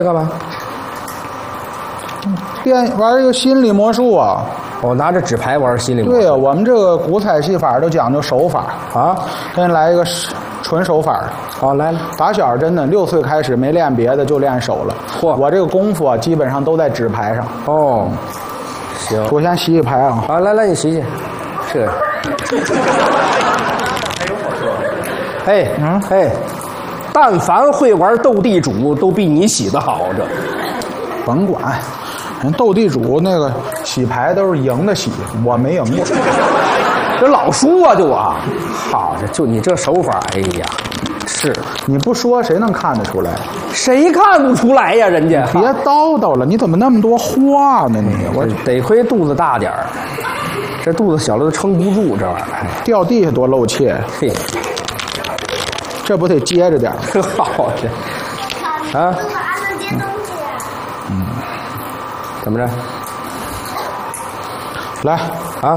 干嘛？ 玩一个心理魔术啊！ 我拿着纸牌玩心理魔术。 对呀，我们这个古彩戏法都讲究手法啊。 给你来一个纯手法。 好，来了。 打小真的6岁开始没练别的，就练手了。嚯，我这个功夫啊，基本上都在纸牌上。 哦，行。 我先洗洗牌啊。 好，来，你洗洗。这。哎，但凡会玩斗地主，都比你洗的好。这， 甭管，人斗地主那个洗牌都是赢的洗，我没赢过。 这老输啊，就我。好，就你这手法，哎呀，是你不说谁能看得出来？ 谁看不出来呀？人家别叨叨了，你怎么那么多话呢？你我得亏肚子大点儿，这肚子小了都撑不住这玩意儿。 掉地下多露怯。嘿。这不得接着点儿？ 好的，啊，怎么着？ 来啊，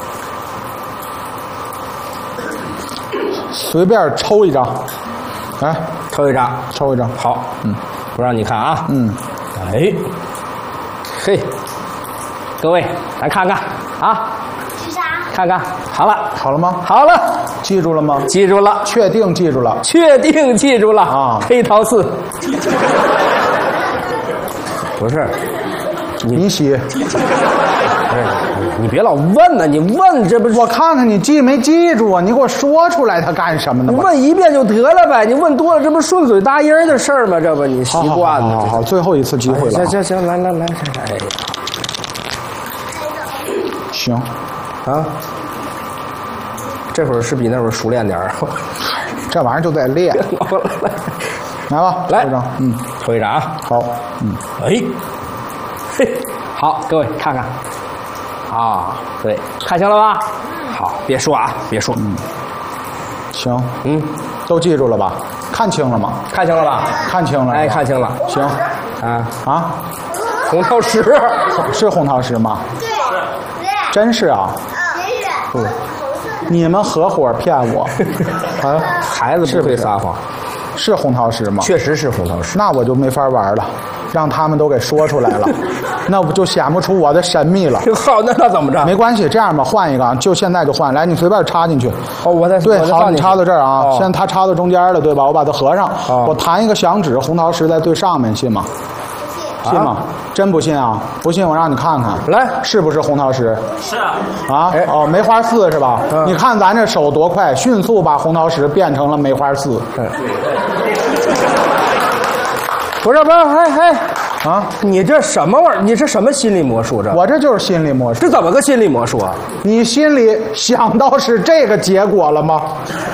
随便抽一张，来， 抽一张， 抽一张。 好，不让你看啊。哎，嘿，各位来看看啊。 是啥？ 看看，好了， 好了吗？ 好了。 记住了吗？ 记住了， 确定记住了， 确定记住了啊！ 黑桃4，不是， 你洗， 不是，你别老问呢，你问这不是我看看你记没记住啊？你给我说出来，他干什么呢？ 你问一遍就得了呗，你问多了，这不是顺嘴答音的事儿吗？这不你习惯了。 好，最后一次机会了。 行，来，哎， 行， 啊。这会儿是比那会儿熟练点儿， 这玩意儿就在练。来吧， 来， 抽一张， 抽一张啊。 好， 哎，嘿，好，各位看看，啊，对，看清了吧？好，别说啊，别说。 行，都记住了吧？看清了吗？ 看清了吧？ 看清了。 哎，看清了。 行，啊， 红桃10 是红桃10吗？ 对， 真是啊。 真是。 你们合伙骗我，啊， 孩子不会撒谎， 是红桃10吗？ 确实是红桃10， 那我就没法玩了，让他们都给说出来了，那不就显不出我的神秘了？ 好，那怎么着？ 没关系，这样吧，换一个，就现在就换，来，你随便插进去。 哦，我再对，好，你插到这儿啊，现在它插到中间了，对吧？我把它合上，我弹一个响指，红桃10在最上面，信吗？信吗？真不信啊？不信我让你看看， 来， 是不是红桃10？ 是啊。 啊，哦，梅花4是吧？你看咱这手多快，迅速把红桃10变成了梅花4。 不是，啊！你这什么玩意儿？你这什么心理魔术？ 我这就是心理魔术。 这怎么个心理魔术啊？ 你心里想到是这个结果了吗？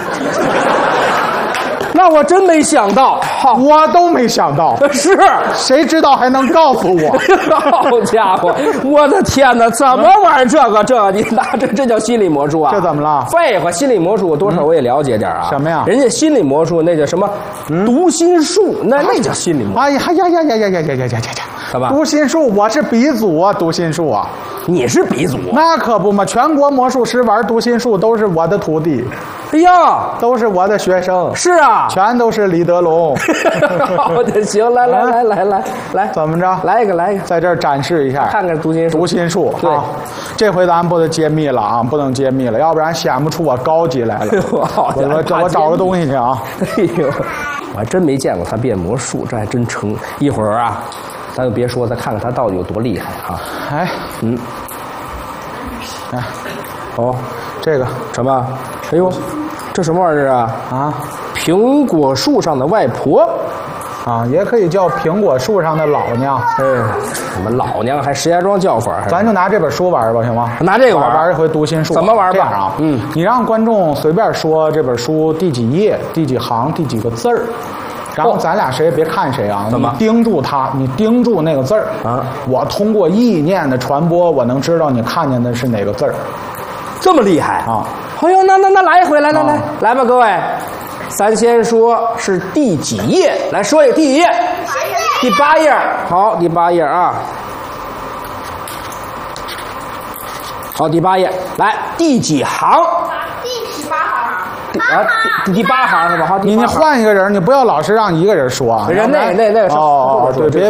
那我真没想到， 我都没想到。 是， 谁知道还能告诉我？ 好家伙，我的天哪，怎么玩这个？你拿这叫心理魔术啊？ 这怎么了？ 废话，心理魔术多少我也了解点啊。 什么呀？ 人家心理魔术那叫什么？读心术，那叫心理魔术。 哎呀！ 干嘛？ 读心术，我是鼻祖啊！读心术啊！ 你是鼻祖？ 那可不嘛，全国魔术师玩读心术都是我的徒弟。 哎呀， 都是我的学生。 是啊， 全都是李德龙。 好的，行，来， 怎么着？ 来一个， 在这儿展示一下， 看看读心术。 读心术， 对， 这回咱不能揭秘了啊，不能揭秘了，要不然显不出我高级来了。我找个东西去啊。 哎呦，我还真没见过他变魔术，这还真成。一会儿啊，咱就别说，再看看他到底有多厉害啊。 哎，哎， 哦， 这个什么？哎呦，这什么玩意儿啊？ 啊， 苹果树上的外婆， 啊，也可以叫苹果树上的老娘。 哎，什么老娘还石家庄叫法？ 咱就拿这本书玩吧，行吗？ 拿这个玩一回读心术。 怎么玩吧？ 这样啊，你让观众随便说这本书第几页、第几行、第几个字儿。然后咱俩谁也别看谁啊，你盯住他，你盯住那个字儿啊。 我通过意念的传播，我能知道你看见的是哪个字儿。 这么厉害啊！ 哎呦，那来一回，来吧，各位，咱先说是第几页，来说一个第几页？第8页。好，第8页啊。好，第8页，来第几行？ 第18行。 啊，第8行是吧？好， 你换一个人，你不要老是让一个人说啊。 人那个是哦，对，